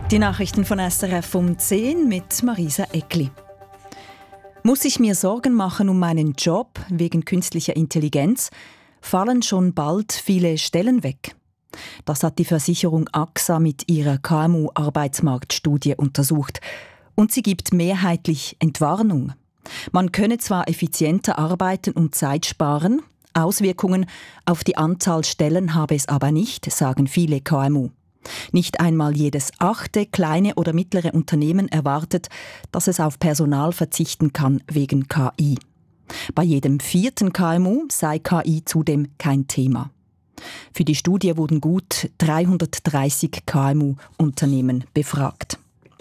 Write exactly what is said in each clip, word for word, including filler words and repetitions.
Die Nachrichten von S R F um zehn mit Marisa Eckli. Muss ich mir Sorgen machen um meinen Job wegen künstlicher Intelligenz? Fallen schon bald viele Stellen weg? Das hat die Versicherung A X A mit ihrer K M U-Arbeitsmarktstudie untersucht. Und sie gibt mehrheitlich Entwarnung. Man könne zwar effizienter arbeiten und Zeit sparen, Auswirkungen auf die Anzahl Stellen habe es aber nicht, sagen viele K M U. Nicht einmal jedes achte kleine oder mittlere Unternehmen erwartet, dass es auf Personal verzichten kann wegen K I. Bei jedem vierten K M U sei K I zudem kein Thema. Für die Studie wurden gut dreihundertdreißig K M U-Unternehmen befragt.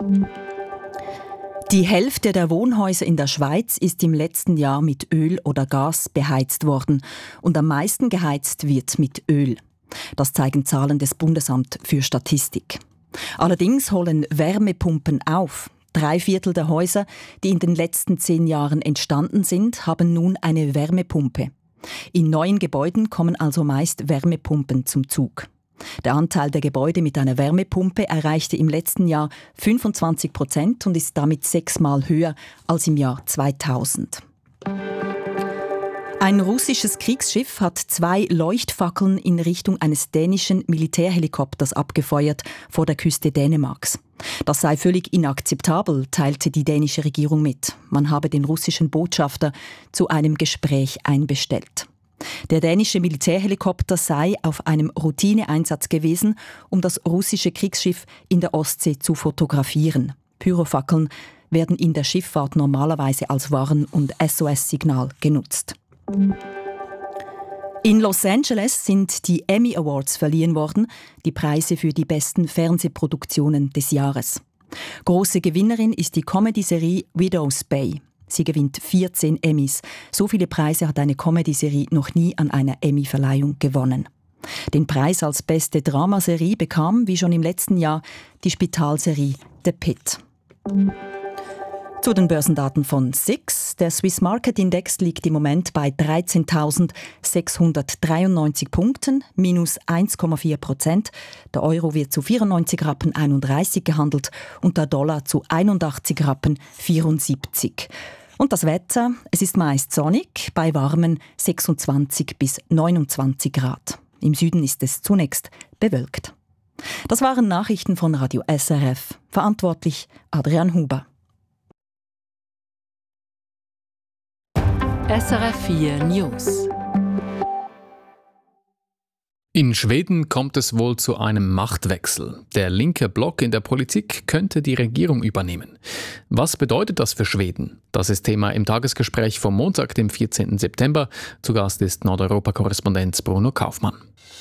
Die Hälfte der Wohnhäuser in der Schweiz ist im letzten Jahr mit Öl oder Gas beheizt worden und am meisten geheizt wird mit Öl. Das zeigen Zahlen des Bundesamt für Statistik. Allerdings holen Wärmepumpen auf. Drei Viertel der Häuser, die in den letzten zehn Jahren entstanden sind, haben nun eine Wärmepumpe. In neuen Gebäuden kommen also meist Wärmepumpen zum Zug. Der Anteil der Gebäude mit einer Wärmepumpe erreichte im letzten Jahr fünfundzwanzig Prozent und ist damit sechsmal höher als im Jahr zweitausend. Ein russisches Kriegsschiff hat zwei Leuchtfackeln in Richtung eines dänischen Militärhelikopters abgefeuert vor der Küste Dänemarks. Das sei völlig inakzeptabel, teilte die dänische Regierung mit. Man habe den russischen Botschafter zu einem Gespräch einbestellt. Der dänische Militärhelikopter sei auf einem Routineeinsatz gewesen, um das russische Kriegsschiff in der Ostsee zu fotografieren. Pyrofackeln werden in der Schifffahrt normalerweise als Warn- und S O S-Signal genutzt. In Los Angeles sind die Emmy Awards verliehen worden, die Preise für die besten Fernsehproduktionen des Jahres. Große Gewinnerin ist die Comedy-Serie Widow's Bay. Sie gewinnt vierzehn Emmys. So viele Preise hat eine Comedy-Serie noch nie an einer Emmy-Verleihung gewonnen. Den Preis als beste Dramaserie bekam, wie schon im letzten Jahr, die Spitalserie The Pitt. Zu den Börsendaten von S I X. Der Swiss Market Index liegt im Moment bei dreizehntausendsechshundertdreiundneunzig Punkten, minus eins Komma vier Prozent. Der Euro wird zu vierundneunzig Rappen einunddreißig gehandelt und der Dollar zu einundachtzig Rappen vierundsiebzig. Und das Wetter, es ist meist sonnig, bei warmen sechsundzwanzig bis neunundzwanzig Grad. Im Süden ist es zunächst bewölkt. Das waren Nachrichten von Radio S R F. Verantwortlich Adrian Huber. S R F vier News. In Schweden kommt es wohl zu einem Machtwechsel. Der linke Block in der Politik könnte die Regierung übernehmen. Was bedeutet das für Schweden? Das ist Thema im Tagesgespräch vom Montag, dem vierzehnten September. Zu Gast ist Nordeuropa-Korrespondent Bruno Kaufmann.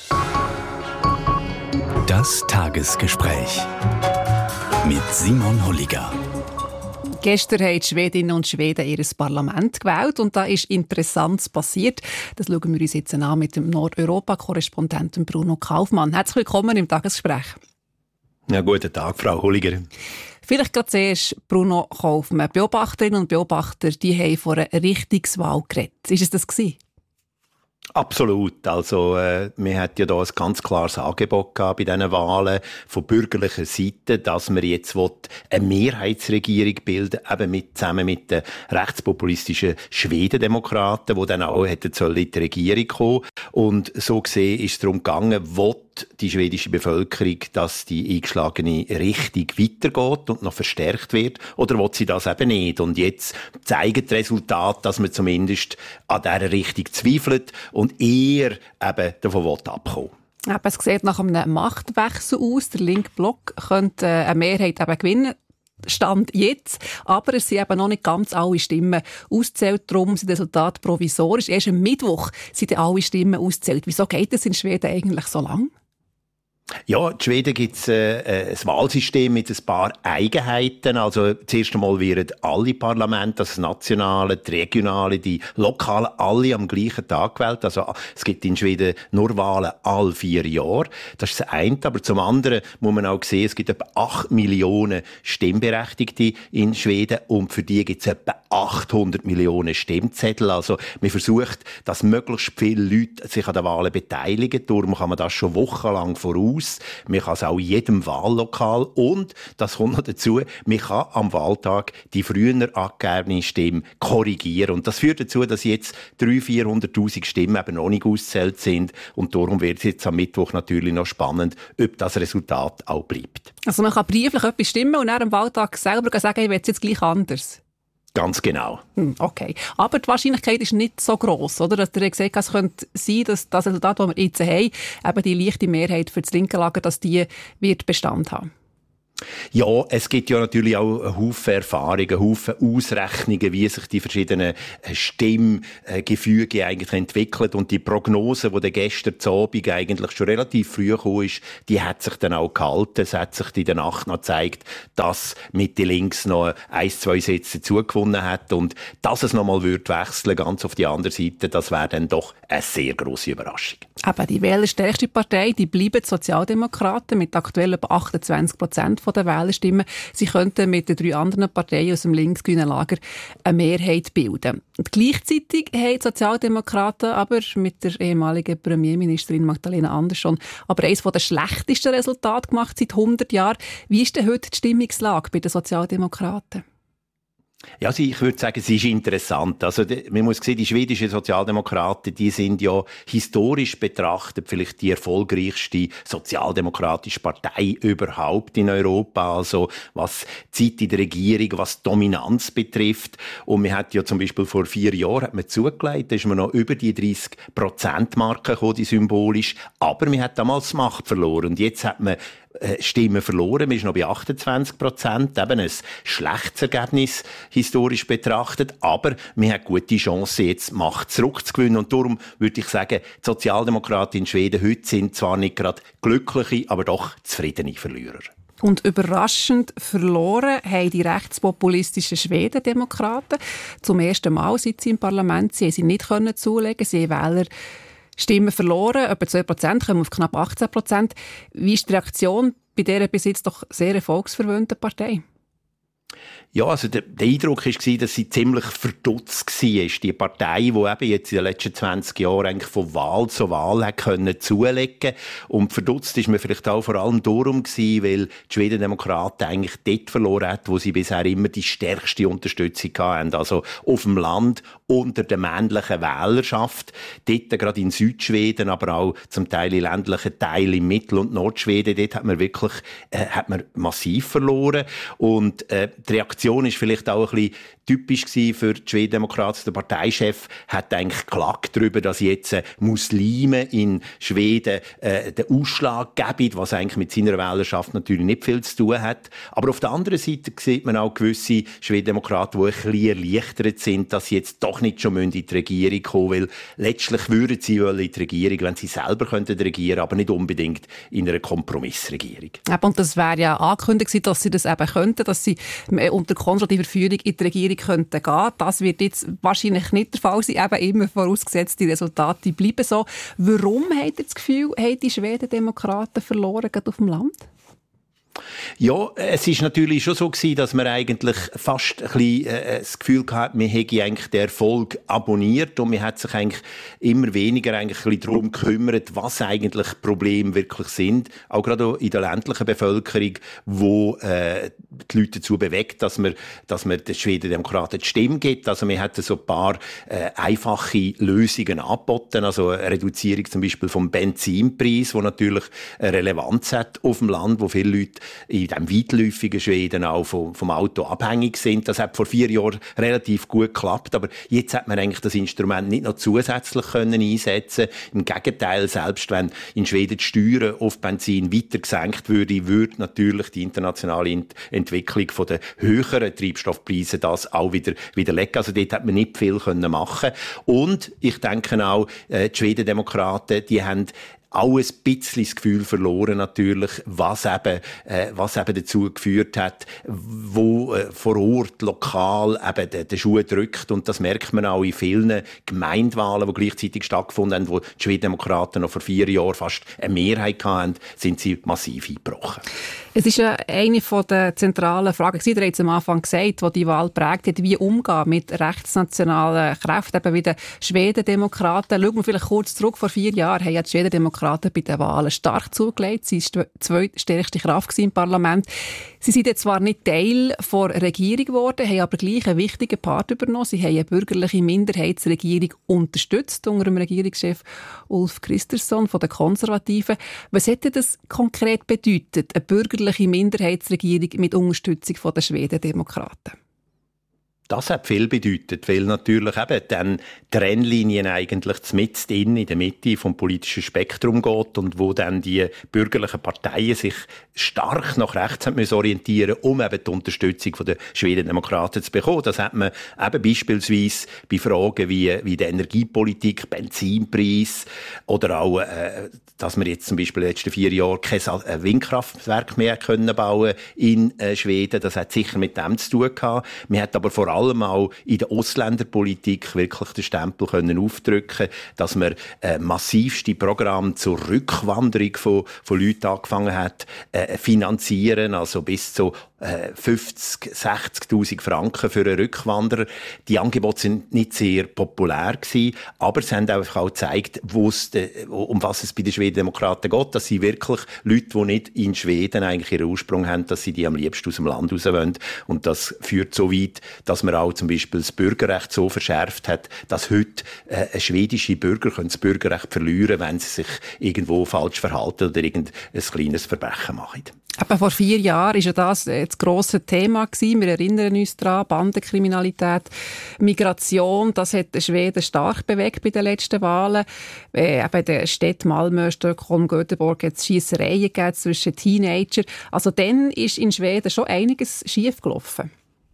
Das Tagesgespräch mit Simon Holliger. Gestern haben die Schwedinnen und Schweden ihr Parlament gewählt und da ist Interessantes passiert. Das schauen wir uns jetzt an mit dem Nordeuropa-Korrespondenten Bruno Kaufmann. Herzlich willkommen im Tagesgespräch. Ja, guten Tag, Frau Holliger. Vielleicht gerade zuerst Bruno Kaufmann. Beobachterinnen und Beobachter, die haben vor einer Richtungswahl geredet. Ist es das gewesen? Absolut. Also, äh, wir hatten ja da ein ganz klares Angebot gehabt bei diesen Wahlen von bürgerlicher Seite, dass wir jetzt eine Mehrheitsregierung bilden, eben mit, zusammen mit den rechtspopulistischen Schwedendemokraten, die dann auch hätten sollen in die Regierung kommen. Und so gesehen ist es darum gegangen, will die schwedische Bevölkerung, dass die eingeschlagene Richtung weitergeht und noch verstärkt wird, oder will sie das eben nicht? Und jetzt zeigen die Resultate, dass man zumindest an dieser Richtung zweifelt und eher eben davon abkommen will. Es sieht nach einem Machtwechsel aus. Der linke Block könnte eine Mehrheit eben gewinnen. Stand jetzt. Aber es sind eben noch nicht ganz alle Stimmen ausgezählt. Darum sind die Resultate provisorisch. Erst am Mittwoch sind alle Stimmen ausgezählt. Wieso geht es in Schweden eigentlich so lang? Ja, in Schweden gibt es äh, ein Wahlsystem mit ein paar Eigenheiten. Also zuerst einmal werden alle Parlamente, das nationale, die regionale, die lokalen, alle am gleichen Tag gewählt. Also es gibt in Schweden nur Wahlen alle vier Jahre. Das ist das eine. Aber zum anderen muss man auch sehen, es gibt etwa acht Millionen Stimmberechtigte in Schweden und für die gibt es etwa achthundert Millionen Stimmzettel. Also man versucht, dass möglichst viele Leute sich an den Wahlen beteiligen. Darum kann man das schon wochenlang voraus Haus, man kann es auch in jedem Wahllokal und, das kommt noch dazu, man kann am Wahltag die früher angegebene Stimme korrigieren. Und das führt dazu, dass jetzt dreihunderttausend, vierhunderttausend Stimmen eben noch nicht ausgezählt sind. Und darum wird es jetzt am Mittwoch natürlich noch spannend, ob das Resultat auch bleibt. Also man kann brieflich etwas stimmen und dann am Wahltag selber sagen, ich will es jetzt gleich anders. Ganz genau. Okay. Aber die Wahrscheinlichkeit ist nicht so gross, oder? Dass ihr gesagt habt, es könnte sein, dass das Resultat, das wir jetzt haben, eben die leichte Mehrheit für das linke Lager, dass die wird Bestand haben. Ja, es gibt ja natürlich auch einen Haufen Erfahrungen, einen Haufen Ausrechnungen, wie sich die verschiedenen Stimmgefüge eigentlich entwickeln. Und die Prognose, die gestern zu Abend eigentlich schon relativ früh gekommen ist, die hat sich dann auch gehalten. Es hat sich in der Nacht noch gezeigt, dass Mitte links noch ein, zwei Sätze dazugewonnen hat. Und dass es nochmal wechseln ganz auf die andere Seite, das wäre dann doch eine sehr grosse Überraschung. Aber die wählerstärkste Partei, die bleiben die Sozialdemokraten mit aktuell etwa achtundzwanzig Prozent der Wählerstimmen. Sie könnten mit den drei anderen Parteien aus dem linksgrünen Lager eine Mehrheit bilden. Und gleichzeitig haben die Sozialdemokraten aber mit der ehemaligen Premierministerin Magdalena Andersson aber eines der schlechtesten Resultate gemacht seit hundert Jahren. Wie ist denn heute die Stimmungslage bei den Sozialdemokraten? Ja, also ich würde sagen, es ist interessant. Also, man muss sehen, die schwedischen Sozialdemokraten, die sind ja historisch betrachtet vielleicht die erfolgreichste sozialdemokratische Partei überhaupt in Europa. Also, was die Zeit in der Regierung, was Dominanz betrifft. Und man hat ja zum Beispiel vor vier Jahren hat man zugelegt, da ist man noch über die dreißig Prozent Marke gekommen, die symbolisch. Aber man hat damals Macht verloren. Und jetzt hat man Stimmen verloren. Wir sind noch bei achtundzwanzig Prozent. Eben ein schlechtes Ergebnis, historisch betrachtet. Aber wir haben gute Chancen, jetzt Macht zurückzugewinnen. Und darum würde ich sagen, die Sozialdemokraten in Schweden heute sind zwar nicht gerade glückliche, aber doch zufriedene Verlierer. Und überraschend verloren haben die rechtspopulistischen Schwedendemokraten. Zum ersten Mal, seit sie im Parlament sind, sie nicht können zulegen. Sie haben Wähler Stimmen verloren, etwa zwei Prozent, kommen auf knapp achtzehn Prozent. Wie ist die Reaktion bei dieser bis jetzt doch sehr erfolgsverwöhnten Partei? Ja, also der, der Eindruck war, dass sie ziemlich verdutzt war. Die Partei, die eben jetzt in den letzten zwanzig Jahren eigentlich von Wahl zu Wahl hat können zulegen. Und verdutzt ist man vielleicht auch vor allem darum gewesen, weil die Schwedendemokraten eigentlich dort verloren hat, wo sie bisher immer die stärkste Unterstützung hatten. Also auf dem Land, unter der männlichen Wählerschaft. Dort gerade in Südschweden, aber auch zum Teil in ländlichen Teilen in Mittel- und Nordschweden. Dort hat man wirklich äh, hat man massiv verloren. Und äh, die Reaktion ist vielleicht auch ein bisschen typisch gewesen für die Schwedendemokraten. Der Parteichef hat eigentlich geklagt darüber, dass jetzt äh, Muslime in Schweden äh, den Ausschlag geben, was eigentlich mit seiner Wählerschaft natürlich nicht viel zu tun hat. Aber auf der anderen Seite sieht man auch gewisse Schwedendemokraten, die ein bisschen erleichtert sind, dass sie jetzt doch nicht schon in die Regierung kommen, weil letztlich würden sie in die Regierung, wenn sie selber könnten regieren, aber nicht unbedingt in einer Kompromissregierung. Und das wäre ja angekündigt, dass sie das eben könnten, dass sie unter konservativer Führung in die Regierung könnten gehen. Das wird jetzt wahrscheinlich nicht der Fall sein, eben immer vorausgesetzt, die Resultate bleiben so. Warum habt ihr das Gefühl, haben die Schwedendemokraten verloren, gerade auf dem Land? Ja, es ist natürlich schon so gewesen, dass man eigentlich fast ein bisschen äh, das Gefühl hatte, man hätte eigentlich den Erfolg abonniert und man hat sich eigentlich immer weniger eigentlich ein bisschen darum gekümmert, was eigentlich Probleme wirklich sind. Auch gerade in der ländlichen Bevölkerung, wo äh, die Leute dazu bewegt, dass man, dass man den Schwedendemokraten die Stimme gibt. Also man hat so ein paar äh, einfache Lösungen angeboten, also eine Reduzierung zum Beispiel vom Benzinpreis, wo natürlich eine Relevanz hat auf dem Land, wo viele Leute in diesem weitläufigen Schweden auch vom, vom Auto abhängig sind. Das hat vor vier Jahren relativ gut geklappt, aber jetzt hat man eigentlich das Instrument nicht noch zusätzlich können einsetzen. Im Gegenteil, selbst wenn in Schweden die Steuern auf Benzin weiter gesenkt würde, würde natürlich die internationale Ent- Entwicklung von der höheren Treibstoffpreise das auch wieder widerlegen. Also dort hat man nicht viel können machen. Und ich denke auch, äh, die Schwedendemokraten, die haben auch ein bisschen das Gefühl verloren natürlich, was eben, äh, was eben dazu geführt hat, wo äh, vor Ort, lokal eben der, der Schuh drückt. Und das merkt man auch in vielen Gemeindewahlen, die gleichzeitig stattgefunden haben, wo die Schwedendemokraten noch vor vier Jahren fast eine Mehrheit hatten, sind sie massiv eingebrochen. Es ist ja eine der zentralen Fragen, die ihr jetzt am Anfang gesagt, die die Wahl prägt hat, wie umgehen mit rechtsnationalen Kräften, eben wie den Schwedendemokraten. Schauen wir vielleicht kurz zurück, vor vier Jahren haben ja die Schwedendemokraten Schwedendemokraten bei den Wahlen stark zugelegt. Sie war die zweitstärkste Kraft im Parlament. Sie sind jetzt zwar nicht Teil der Regierung geworden, haben aber gleich einen wichtigen Part übernommen. Sie haben eine bürgerliche Minderheitsregierung unterstützt unter dem Regierungschef Ulf Kristersson von den Konservativen. Was hätte das konkret bedeutet, eine bürgerliche Minderheitsregierung mit Unterstützung der Schwedendemokraten? Das hat viel bedeutet, weil natürlich eben dann Trennlinien eigentlich mitten in, in der Mitte vom politischen Spektrum geht und wo dann die bürgerlichen Parteien sich stark nach rechts haben müssen orientieren, um eben die Unterstützung der Schwedendemokraten zu bekommen. Das hat man eben beispielsweise bei Fragen wie, wie der Energiepolitik, Benzinpreis oder auch, äh, dass wir jetzt zum Beispiel in den letzten vier Jahren kein Windkraftwerk mehr können bauen in äh, Schweden. Das hat sicher mit dem zu tun gehabt. Man hat aber vor allem allem auch in der Ausländerpolitik wirklich den Stempel können aufdrücken, dass man äh, massivste Programme zur Rückwanderung von, von Leuten angefangen hat, äh, finanzieren, also bis zu äh, fünfzig, sechzigtausend Franken für einen Rückwanderer. Die Angebote sind nicht sehr populär gewesen, aber sie haben einfach auch gezeigt, de, um was es bei den Schwedendemokraten geht, dass sie wirklich Leute, die nicht in Schweden eigentlich ihren Ursprung haben, dass sie die am liebsten aus dem Land raus wollen. Und das führt so weit, dass man auch zum Beispiel das Bürgerrecht so verschärft hat, dass heute äh, schwedische Bürger können das Bürgerrecht verlieren, wenn sie sich irgendwo falsch verhalten oder irgendein kleines Verbrechen machen. Aber vor vier Jahren war ja das das grosse Thema gewesen. Wir erinnern uns daran, Bandenkriminalität, Migration, das hat den Schweden stark bewegt bei den letzten Wahlen. Äh, eben in den Städten Malmö, Stockholm, Göteborg hat es Schiessereien gegeben zwischen Teenagern. Also dann ist in Schweden schon einiges schief gelaufen.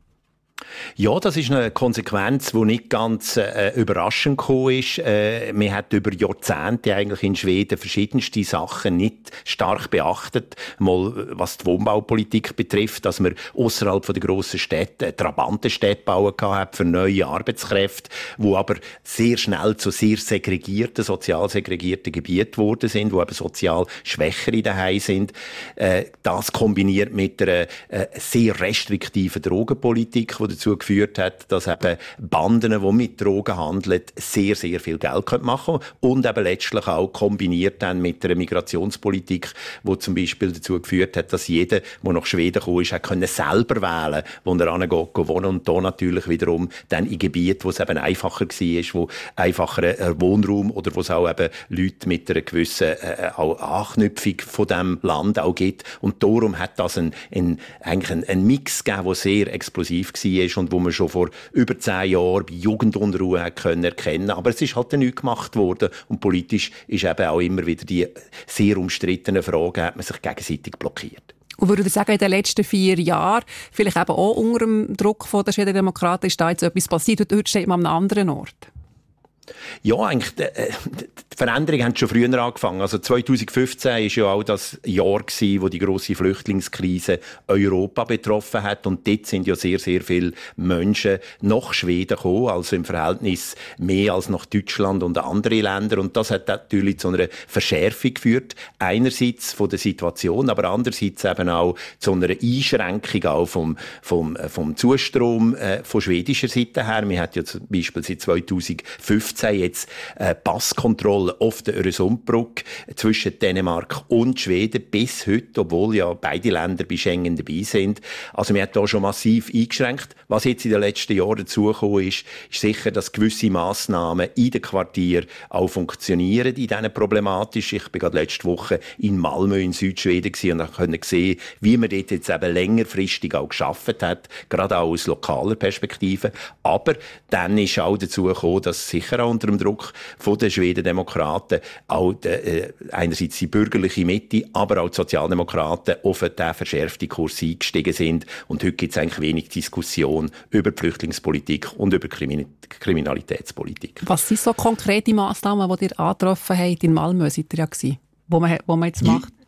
Ja, das ist eine Konsequenz, die nicht ganz äh, überraschend gekommen ist. Äh, man hat über Jahrzehnte eigentlich in Schweden verschiedenste Sachen nicht stark beachtet. Mal was die Wohnbaupolitik betrifft, dass man außerhalb der grossen Städte Trabantenstädte bauen hat für neue Arbeitskräfte, wo aber sehr schnell zu sehr segregierten, sozial segregierten Gebieten geworden sind, wo eben sozial Schwächere daheim sind. Äh, das kombiniert mit einer äh, sehr restriktiven Drogenpolitik, die dazu geführt hat, dass eben Banden, die mit Drogen handeln, sehr, sehr viel Geld machen können und eben letztlich auch kombiniert dann mit einer Migrationspolitik, die zum Beispiel dazu geführt hat, dass jeder, der nach Schweden kam, ist, können selber wählen, wo er hingeht, wohnen und da natürlich wiederum dann in Gebieten, wo es eben einfacher war, wo einfacher ein Wohnraum oder wo es auch eben Leute mit einer gewissen äh, auch Anknüpfung von diesem Land auch gibt. Und darum hat das ein, ein, eigentlich ein, ein Mix gegeben, der sehr explosiv war und wo man schon vor über zehn Jahren bei Jugendunruhe hat können erkennen. Aber es ist halt nicht gemacht worden und politisch ist eben auch immer wieder die sehr umstrittenen Fragen, hat man sich gegenseitig blockiert. Und würde ich sagen, in den letzten vier Jahren, vielleicht eben auch unter dem Druck der Schwedendemokraten, ist da jetzt etwas passiert und heute steht man an einem anderen Ort? Ja, eigentlich, äh, die Veränderungen haben schon früher angefangen. Also zweitausendfünfzehn war ja auch das Jahr gewesen, wo die grosse Flüchtlingskrise Europa betroffen hat. Und dort sind ja sehr, sehr viele Menschen nach Schweden gekommen, also im Verhältnis mehr als nach Deutschland und andere Länder. Und das hat natürlich zu einer Verschärfung geführt. Einerseits von der Situation, aber andererseits eben auch zu einer Einschränkung auch vom, vom, vom Zustrom äh, von schwedischer Seite her. Wir hatten ja zum Beispiel seit zweitausendfünfzehn jetzt äh, Passkontrolle auf der Öresundbrücke zwischen Dänemark und Schweden bis heute, obwohl ja beide Länder bei Schengen dabei sind. Also wir haben da schon massiv eingeschränkt. Was jetzt in den letzten Jahren dazugekommen ist, ist sicher, dass gewisse Massnahmen in den Quartieren auch funktionieren, in diesen problematisch. Ich bin gerade letzte Woche in Malmö in Südschweden und konnte sehen, wie man dort jetzt eben längerfristig auch gearbeitet hat, gerade auch aus lokaler Perspektive. Aber dann ist auch dazu gekommen, dass sicher auch unter dem Druck von den Schwedendemokraten auch de, äh, einerseits die bürgerliche Mitte, aber auch die Sozialdemokraten auf den verschärften Kurs eingestiegen sind. Und heute gibt es eigentlich wenig Diskussion über die Flüchtlingspolitik und über Krimin- Kriminalitätspolitik. Was sind so konkrete Massnahmen, die ihr angetroffen habt? In Malmö seid ihr ja gewesen, wo man, wo man jetzt macht?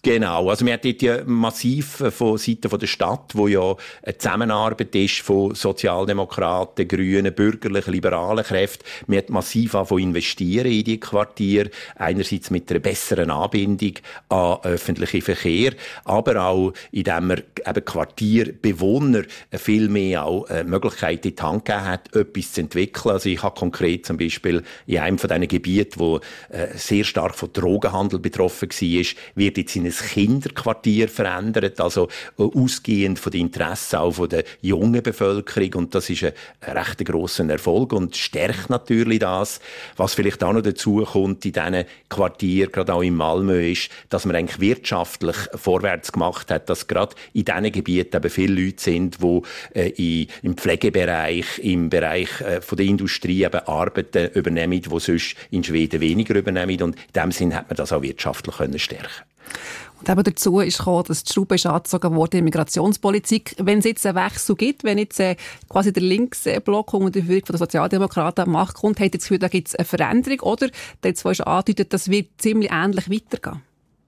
Genau, also wir haben dort ja massiv von Seiten der Stadt, wo ja eine Zusammenarbeit ist von Sozialdemokraten, Grünen, bürgerlichen, liberalen Kräften. Wir haben massiv angefangen investieren in die Quartiere, einerseits mit einer besseren Anbindung an öffentlichen Verkehr, aber auch indem wir eben Quartierbewohner viel mehr auch äh, Möglichkeiten in die Hand gegeben hat, etwas zu entwickeln. Also ich habe konkret zum Beispiel in einem von diesen Gebieten, wo äh, sehr stark von Drogenhandel betroffen war, wird jetzt in ein Kinderquartier verändert, also äh, ausgehend von den Interessen auch von der jungen Bevölkerung, und das ist ein, ein recht grosser Erfolg und stärkt natürlich das. Was vielleicht auch noch dazu kommt in diesen Quartieren, gerade auch in Malmö, ist, dass man eigentlich wirtschaftlich vorwärts gemacht hat, dass gerade in diesen Gebieten eben viele Leute sind, die äh, in, im Pflegebereich, im Bereich äh, von der Industrie eben Arbeiten übernehmen, die sonst in Schweden weniger übernehmen, und in diesem Sinn hat man das auch wirtschaftlich können stärken. Und eben dazu ist gekommen, dass die Schraube ist angezogen wurde in Migrationspolitik. Wenn es jetzt einen Wechsel gibt, wenn jetzt äh, quasi der Linksblock unter der Führung der Sozialdemokraten an die Macht kommt, habt ihr das Gefühl, da gibt es eine Veränderung? Oder jetzt ist angedeutet, das wird ziemlich ähnlich weitergehen?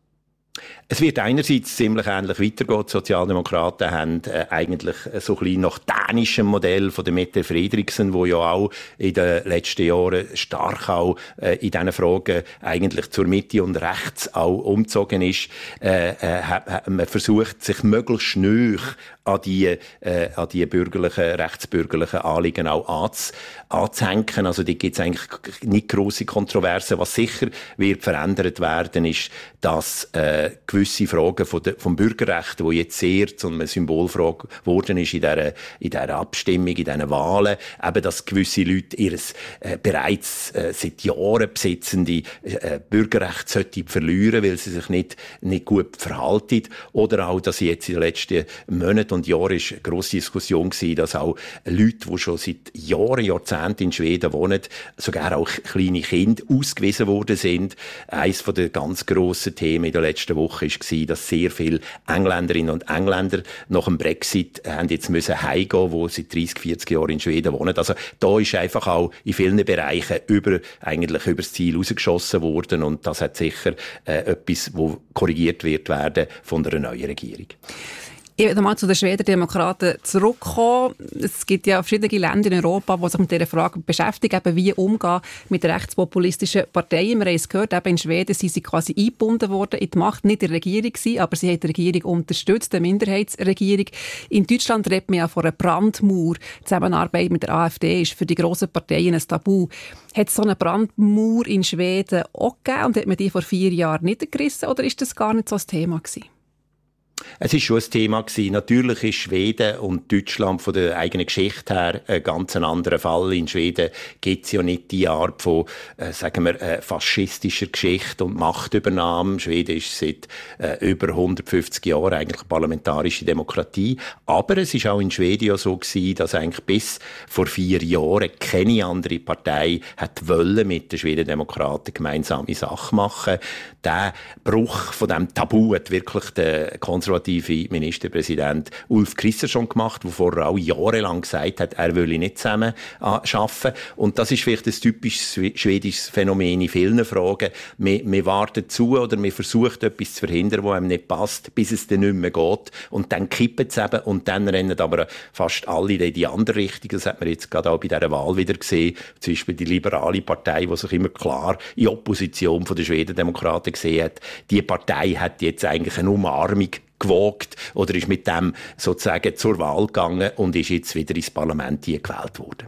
Es wird einerseits ziemlich ähnlich weitergehen. Die Sozialdemokraten haben äh, eigentlich so ein bisschen nach dänischem Modell von der Mette Frederiksen, wo ja auch in den letzten Jahren stark auch äh, in diesen Fragen eigentlich zur Mitte und rechts auch umgezogen ist, äh, äh, hat, hat man versucht, sich möglichst nahe an die, äh, an die bürgerlichen, rechtsbürgerlichen Anliegen auch anz, anzuhängen. Also da gibt es eigentlich nicht grosse Kontroversen. Was sicher wird verändert werden, ist, dass äh, gewisse Fragen von de, vom Bürgerrecht, die jetzt sehr zu einer Symbolfrage geworden ist in dieser, in dieser Abstimmung, in diesen Wahlen, eben, dass gewisse Leute ihr äh, bereits äh, seit Jahren besitzende äh, Bürgerrecht sollten verlieren, weil sie sich nicht, nicht gut verhalten. Oder auch, dass jetzt in den letzten Monaten und Jahren ist eine grosse Diskussion gewesen, dass auch Leute, die schon seit Jahren, Jahrzehnten in Schweden wohnen, sogar auch kleine Kinder ausgewiesen worden sind. Eines der ganz grossen Themen in der letzten Woche war, dass sehr viele Engländerinnen und Engländer nach dem Brexit haben jetzt müssen heimgehen, die seit dreissig, vierzig Jahren in Schweden wohnen. Also da ist einfach auch in vielen Bereichen über, eigentlich über das Ziel rausgeschossen worden, und das hat sicher äh, etwas, wo korrigiert wird werden von der neuen Regierung. Ich will mal zu den Schweden Demokraten zurückkommen. Es gibt ja verschiedene Länder in Europa, die sich mit dieser Frage beschäftigen, eben wie umgehen mit rechtspopulistischen Parteien. Wir haben es gehört, eben in Schweden sind sie quasi eingebunden worden in die Macht, nicht in der Regierung gewesen, aber sie haben die Regierung unterstützt, eine Minderheitsregierung. In Deutschland redet man ja von einer Brandmauer. Die Zusammenarbeit mit der AfD ist für die grossen Parteien ein Tabu. Hat es so eine Brandmauer in Schweden auch gegeben und hat man die vor vier Jahren niedergerissen, oder ist das gar nicht so ein Thema gewesen? Es war schon ein Thema gewesen. Natürlich ist Schweden und Deutschland von der eigenen Geschichte her ein ganz anderer Fall. In Schweden gibt es ja nicht die Art von, äh, sagen wir, äh, faschistischer Geschichte und Machtübernahme. Schweden ist seit äh, über hundertfünfzig Jahren eigentlich parlamentarische Demokratie. Aber es ist auch in Schweden ja so gewesen, dass eigentlich bis vor vier Jahren keine andere Partei hat wollen mit den Schweden-Demokraten gemeinsame Sache machen. Der Bruch von dem Tabu hat wirklich der konservative Ministerpräsident Ulf Kristersson gemacht, der vorher auch jahrelang gesagt hat, er wolle nicht zusammen arbeiten. Und das ist vielleicht ein typisches schwedisches Phänomen in vielen Fragen. Man, man wartet zu oder man versucht, etwas zu verhindern, was einem nicht passt, bis es dann nicht mehr geht. Und dann kippt es eben und dann rennen aber fast alle in die andere Richtung. Das hat man jetzt gerade auch bei dieser Wahl wieder gesehen. Zum Beispiel die liberale Partei, die sich immer klar in Opposition von den Schwedendemokraten gesehen hat. Die Partei hat jetzt eigentlich eine Umarmung gewagt oder ist mit dem sozusagen zur Wahl gegangen und ist jetzt wieder ins Parlament hier gewählt worden.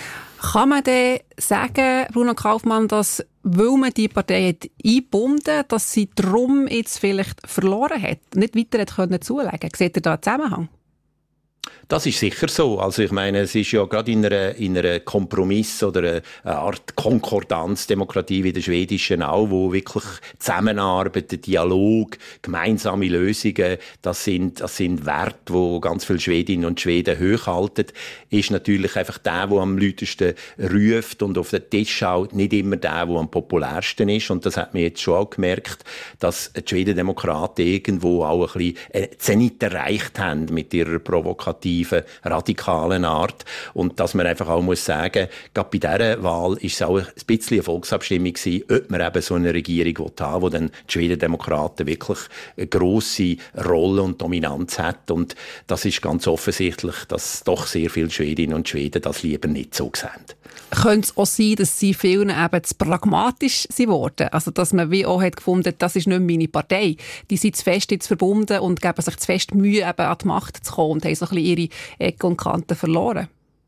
Kann man denn sagen, Bruno Kaufmann, dass, weil man die Partei hat eingebunden hat, dass sie darum jetzt vielleicht verloren hat, nicht weiter hat können zulegen? Seht ihr da einen Zusammenhang? Das ist sicher so. Also ich meine, es ist ja gerade in einer, in einer Kompromiss- oder einer Art Konkordanzdemokratie wie der schwedischen auch, wo wirklich Zusammenarbeit, Dialog, gemeinsame Lösungen, das sind, das sind Werte, die ganz viele Schwedinnen und Schweden hochhalten, ist natürlich einfach der, der am lautesten ruft und auf den Tisch schaut, nicht immer der, der am populärsten ist. Und das hat man jetzt schon auch gemerkt, dass die Schwedendemokraten irgendwo auch ein bisschen Zenit erreicht haben mit ihrer provokativen konservativen, radikalen Art. Und dass man einfach auch muss sagen, gerade bei dieser Wahl ist es auch ein bisschen eine Volksabstimmung gewesen, ob man eben so eine Regierung haben will, wo dann die Schwedendemokraten wirklich eine grosse Rolle und Dominanz hat. Und das ist ganz offensichtlich, dass doch sehr viele Schwedinnen und Schweden das lieber nicht so sehen. Könnte es auch sein, dass sie vielen eben zu pragmatisch wurden? Also, dass man wie auch hat gefunden, das ist nicht meine Partei. Die sind zu fest jetzt verbunden und geben sich zu fest Mühe, eben an die Macht zu kommen und haben so ein bisschen ihre Ecken und Kanten verloren.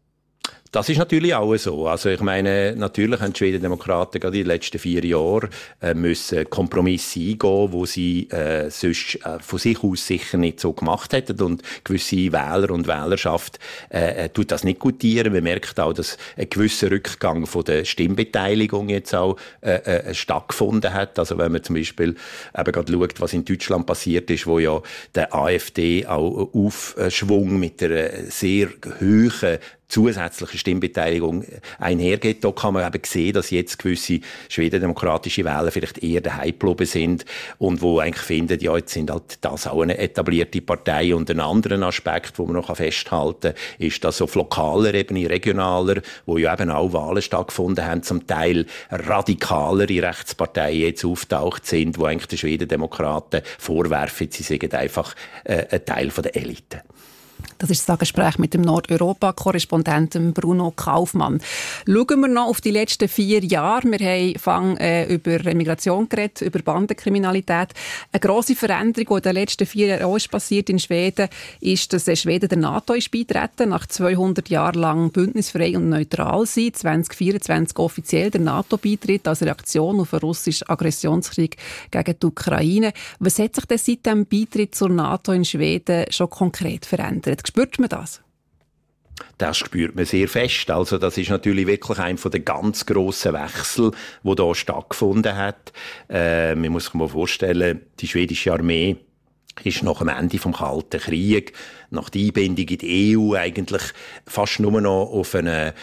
Das ist natürlich auch so. Also ich meine, natürlich haben die Schwedendemokraten gerade in den letzten vier Jahren äh, müssen Kompromisse eingehen, wo sie äh, sonst äh, von sich aus sicher nicht so gemacht hätten. Und gewisse Wähler und Wählerschaft äh, tut das nicht gutieren. Man merkt auch, dass ein gewisser Rückgang von der Stimmbeteiligung jetzt auch äh, äh, stattgefunden hat. Also wenn man zum Beispiel eben gerade schaut, was in Deutschland passiert ist, wo ja der AfD auch Aufschwung mit einer sehr hohen zusätzliche Stimmbeteiligung einhergeht. Da kann man eben sehen, dass jetzt gewisse schwedendemokratische Wähler vielleicht eher daheim geblieben sind und wo eigentlich finden, ja, jetzt sind halt das auch eine etablierte Partei. Und ein anderer Aspekt, den man noch festhalten kann, ist, dass auf lokaler Ebene, regionaler, wo ja eben auch Wahlen stattgefunden haben, zum Teil radikalere Rechtsparteien jetzt auftaucht sind, wo eigentlich den Schwedendemokraten vorwerfen, sie seien einfach äh, ein Teil von der Elite. Das ist das Gespräch mit dem Nordeuropa-Korrespondenten Bruno Kaufmann. Schauen wir noch auf die letzten vier Jahre. Wir haben fang, äh, über Migration geredet, über Bandenkriminalität. Eine grosse Veränderung, die in den letzten vier Jahren auch ist passiert in Schweden, ist, dass Schweden der NATO ist beitreten, nach zweihundert Jahren lang bündnisfrei und neutral sein. zwanzig vierundzwanzig offiziell der NATO-Beitritt als Reaktion auf den russischen Aggressionskrieg gegen die Ukraine. Was hat sich denn seit dem Beitritt zur NATO in Schweden schon konkret verändert? Spürt man das? Das spürt man sehr fest. Also das ist natürlich wirklich einer der ganz grossen Wechsel, der hier stattgefunden hat. Äh, man muss sich mal vorstellen, die schwedische Armee ist nach dem Ende des Kalten Krieges, nach der Einbindung in die E U eigentlich fast nur noch auf eine,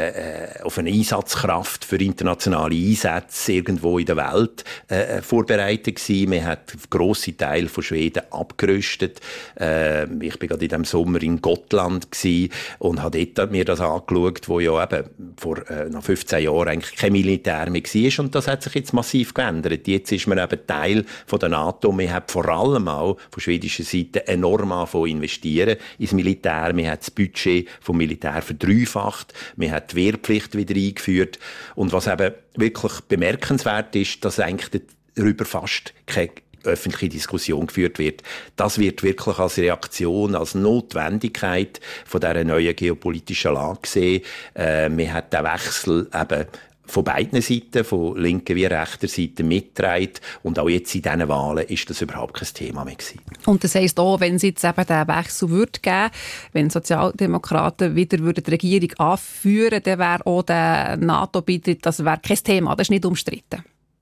äh, auf eine Einsatzkraft für internationale Einsätze irgendwo in der Welt äh, vorbereitet gewesen. Man hat grosse Teile von Schweden abgerüstet. Äh, ich bin gerade in diesem Sommer in Gotland gewesen und habe dort mir das angeschaut, wo ja eben vor äh, nach fünfzehn Jahren eigentlich kein Militär mehr war. Und das hat sich jetzt massiv geändert. Jetzt ist man eben Teil von der NATO. Man hat vor allem auch von schwedischer Seite enorm angefangen investieren ins Militär. Man hat das Budget vom Militär verdreifacht. Man hat die Wehrpflicht wieder eingeführt. Und was eben wirklich bemerkenswert ist, dass eigentlich darüber fast keine öffentliche Diskussion geführt wird. Das wird wirklich als Reaktion, als Notwendigkeit von dieser neuen geopolitischen Lage gesehen. Äh, man hat den Wechsel eben von beiden Seiten, von linker wie rechter Seite mitgetragen. Und auch jetzt in diesen Wahlen ist das überhaupt kein Thema mehr gewesen. Und das heisst auch, wenn es jetzt eben diesen Wechsel würde geben, wenn Sozialdemokraten wieder würden die Regierung anführen, dann wäre auch der NATO-Beitritt, das wäre kein Thema, das ist nicht umstritten.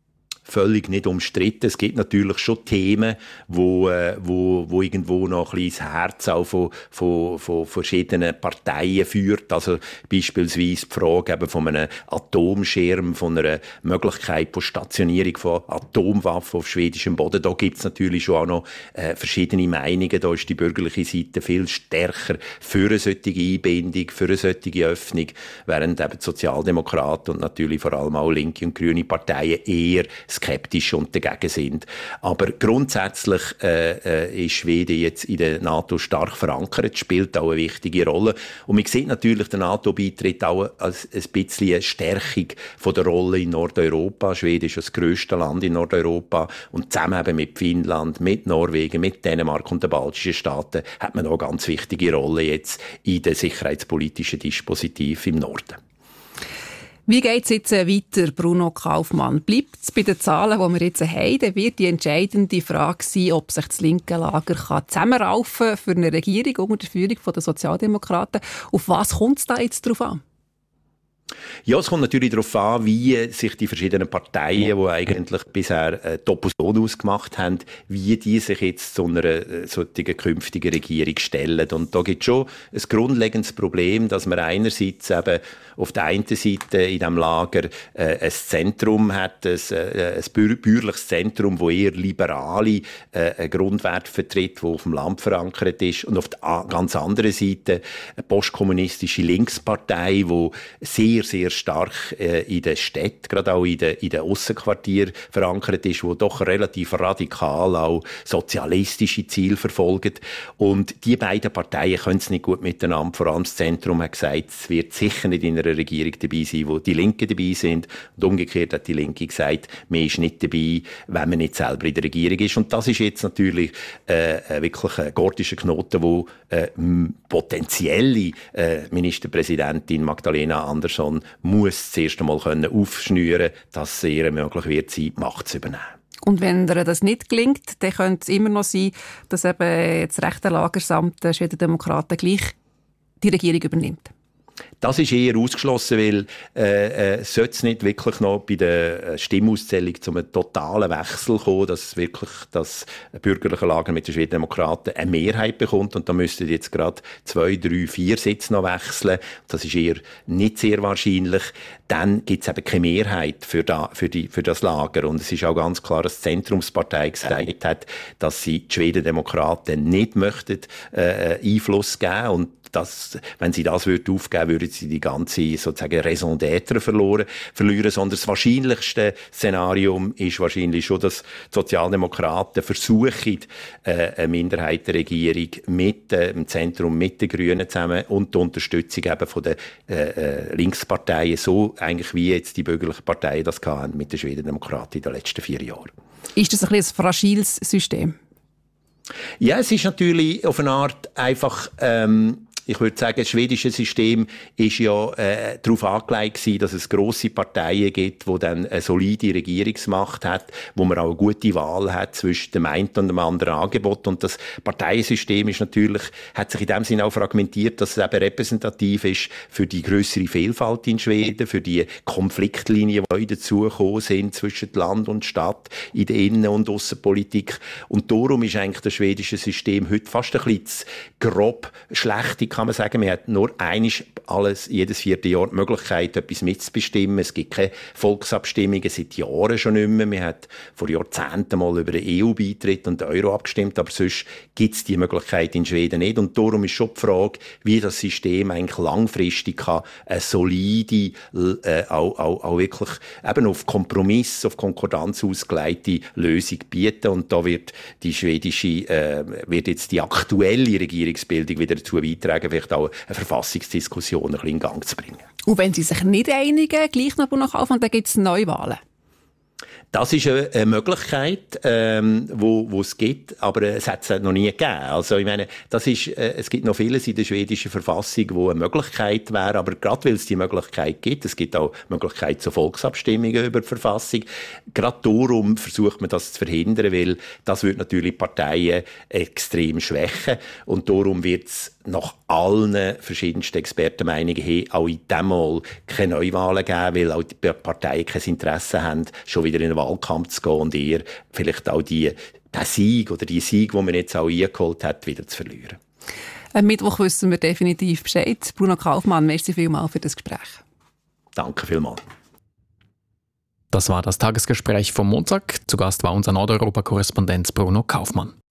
Völlig nicht umstritten. Es gibt natürlich schon Themen, wo, äh, wo, wo irgendwo noch ein bisschen das Herz auch von, von, von verschiedenen Parteien führt. Also beispielsweise die Frage eben von einem Atomschirm, von einer Möglichkeit von Stationierung von Atomwaffen auf schwedischem Boden. Da gibt es natürlich schon auch noch äh, verschiedene Meinungen. Da ist die bürgerliche Seite viel stärker für eine solche Einbindung, für eine solche Öffnung, während eben die Sozialdemokraten und natürlich vor allem auch linke und grüne Parteien eher skeptisch und dagegen sind. Aber grundsätzlich äh, ist Schweden jetzt in der NATO stark verankert, spielt auch eine wichtige Rolle. Und man sieht natürlich den NATO-Beitritt auch als ein bisschen eine Stärkung von der Rolle in Nordeuropa. Schweden ist das grösste Land in Nordeuropa und zusammen eben mit Finnland, mit Norwegen, mit Dänemark und den baltischen Staaten hat man auch eine ganz wichtige Rolle jetzt in der sicherheitspolitischen Dispositiv im Norden. Wie geht es jetzt weiter, Bruno Kaufmann? Bleibt es bei den Zahlen, die wir jetzt haben? Dann wird die entscheidende Frage sein, ob sich das linke Lager zusammenraufen kann für eine Regierung unter der Führung der Sozialdemokraten. Auf was kommt es da jetzt drauf an? Ja, es kommt natürlich darauf an, wie sich die verschiedenen Parteien, die eigentlich bisher äh, die Opposition ausgemacht haben, wie die sich jetzt zu einer äh, solchen künftigen Regierung stellen. Und da gibt es schon ein grundlegendes Problem, dass man einerseits eben auf der einen Seite in diesem Lager äh, ein Zentrum hat, ein, äh, ein bür- bürgerliches Zentrum, das eher liberale äh, Grundwerte vertritt, das auf dem Land verankert ist, und auf der a- ganz anderen Seite eine postkommunistische Linkspartei, die sehr, sehr stark äh, in den Städten, gerade auch in den, in den Aussenquartieren verankert ist, wo doch relativ radikal auch sozialistische Ziele verfolgt. Und die beiden Parteien können es nicht gut miteinander. Vor allem das Zentrum hat gesagt, es wird sicher nicht in einer Regierung dabei sein, wo die Linken dabei sind. Und umgekehrt hat die Linke gesagt, man ist nicht dabei, wenn man nicht selber in der Regierung ist. Und das ist jetzt natürlich äh, wirklich ein gordischer Knoten, wo äh, potenzielle äh, Ministerpräsidentin Magdalena Andersson muss zuerst einmal können aufschnüren, dass es ihr möglich wird, die Macht zu übernehmen. Und wenn ihr das nicht gelingt, dann könnte es immer noch sein, dass eben das rechte Lagersamt der Schwedendemokraten gleich die Regierung übernimmt. Das ist eher ausgeschlossen, weil äh, äh, sollte es nicht wirklich noch bei der Stimmauszählung zu einem totalen Wechsel kommen, dass wirklich das bürgerliche Lager mit den Schwedendemokraten eine Mehrheit bekommt, und da müssten jetzt gerade zwei, drei, vier Sitze noch wechseln. Das ist eher nicht sehr wahrscheinlich. Dann gibt es eben keine Mehrheit für, da, für, die, für das Lager. Und es ist auch ganz klar, dass die Zentrumspartei gesagt hat, dass sie die Schwedendemokraten nicht möchten, äh, Einfluss geben, und Das, wenn sie das würde aufgeben, würden sie die ganze sozusagen Raison d'être verloren, verlieren. Sondern das wahrscheinlichste Szenario ist wahrscheinlich schon, dass die Sozialdemokraten versuchen, äh, eine Minderheitenregierung mit äh, dem Zentrum, mit den Grünen zusammen und die Unterstützung eben von den äh, äh, Linksparteien, so eigentlich wie jetzt die bürgerlichen Parteien das hatten mit den Schwedendemokraten in den letzten vier Jahren. Ist das ein bisschen ein fragiles System? Ja, es ist natürlich auf eine Art einfach... Ähm, Ich würde sagen, das schwedische System ist ja äh, darauf angelegt gewesen, dass es grosse Parteien gibt, die dann eine solide Regierungsmacht hat, wo man auch eine gute Wahl hat zwischen dem einen und dem anderen Angebot. Und das Parteiensystem ist natürlich, hat sich in dem Sinne auch fragmentiert, dass es eben repräsentativ ist für die grössere Vielfalt in Schweden, für die Konfliktlinien, die dazugekommen sind zwischen Land und Stadt, in der Innen- und Aussenpolitik. Und darum ist eigentlich das schwedische System heute fast ein bisschen grob schlecht, kann man sagen. Man hat nur einisch alles, jedes vierte Jahr die Möglichkeit, etwas mitzubestimmen. Es gibt keine Volksabstimmungen seit Jahren schon nicht mehr. Man hat vor Jahrzehnten mal über den E U-Beitritt und den Euro abgestimmt, aber sonst gibt es die Möglichkeit in Schweden nicht. Und darum ist schon die Frage, wie das System eigentlich langfristig kann eine solide, äh, auch, auch, auch wirklich eben auf Kompromiss, auf Konkordanz ausgelegte Lösung bieten. Und da wird die schwedische, äh, wird jetzt die aktuelle Regierungsbildung wieder dazu beitragen, vielleicht auch eine Verfassungsdiskussion ein bisschen in Gang zu bringen. Und wenn sie sich nicht einigen, gleich noch nach Anfang, dann gibt es Neuwahlen? Das ist eine, eine Möglichkeit, ähm, wo, wo es gibt, aber es hat es noch nie gegeben. Also ich meine, das ist, äh, es gibt noch vieles in der schwedischen Verfassung, wo eine Möglichkeit wäre, aber gerade weil es die Möglichkeit gibt, es gibt auch Möglichkeit zu Volksabstimmungen über die Verfassung, gerade darum versucht man das zu verhindern, weil das würde natürlich Parteien extrem schwächen, und darum wird es nach allen verschiedensten Expertenmeinungen hin auch in diesem Mal keine Neuwahlen geben, weil auch die Parteien kein Interesse haben, schon wieder in den Wahlkampf zu gehen und eher vielleicht auch die, den Sieg oder die Sieg, die man jetzt auch eingeholt hat, wieder zu verlieren. Am Mittwoch wissen wir definitiv Bescheid. Bruno Kaufmann, merci vielmals für das Gespräch. Danke vielmals. Das war das Tagesgespräch vom Montag. Zu Gast war unser Nordeuropa-Korrespondent Bruno Kaufmann.